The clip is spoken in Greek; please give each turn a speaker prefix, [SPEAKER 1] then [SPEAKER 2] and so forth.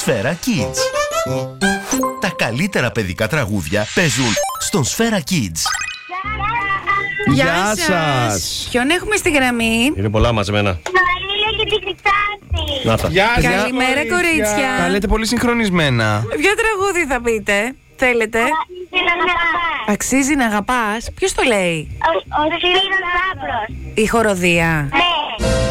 [SPEAKER 1] Σφαίρα Kids. Τα καλύτερα παιδικά τραγούδια παίζουν στον Σφαίρα Kids.
[SPEAKER 2] Γεια σας. Ποιον έχουμε στη γραμμή?
[SPEAKER 3] Είναι πολλά μαζεμένα. Να τα.
[SPEAKER 2] Καλημέρα, κορίτσια.
[SPEAKER 4] Τα λέτε πολύ συγχρονισμένα.
[SPEAKER 2] Ποιο τραγούδι θα πείτε? Θέλετε? Αξίζει να αγαπάς. Ποιος το λέει?
[SPEAKER 5] Ο Σπύρος Λάμπρος.
[SPEAKER 2] Η χοροδία.
[SPEAKER 5] Ναι.